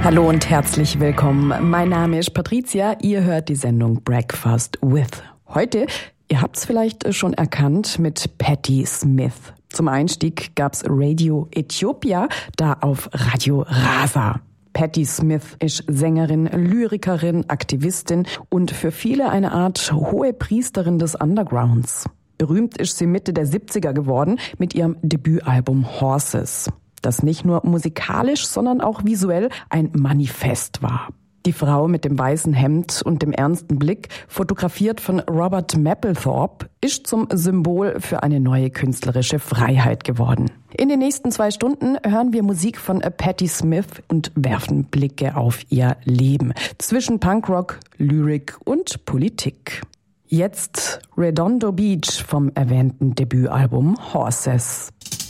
Hallo und herzlich willkommen. Mein Name ist Patricia, ihr hört die Sendung Breakfast with. Heute, ihr habt's vielleicht schon erkannt, mit Patti Smith. Zum Einstieg gab's Radio Ethiopia, da auf Radio Rasa. Patti Smith ist Sängerin, Lyrikerin, Aktivistin und für viele eine Art hohe Priesterin des Undergrounds. Berühmt ist sie Mitte der 70er geworden mit ihrem Debütalbum Horses, das nicht nur musikalisch, sondern auch visuell ein Manifest war. Die Frau mit dem weißen Hemd und dem ernsten Blick, fotografiert von Robert Mapplethorpe, ist zum Symbol für eine neue künstlerische Freiheit geworden. In den nächsten 2 Stunden hören wir Musik von Patti Smith und werfen Blicke auf ihr Leben zwischen Punkrock, Lyrik und Politik. Jetzt Redondo Beach vom erwähnten Debütalbum Horses.